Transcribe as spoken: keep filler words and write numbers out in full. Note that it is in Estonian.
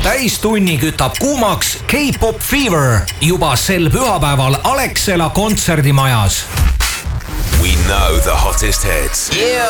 täistunni kütab kuumaks K-pop Fever juba sel pühapäeval Alexela kontserdimajas. We know the hottest hits. Yeah.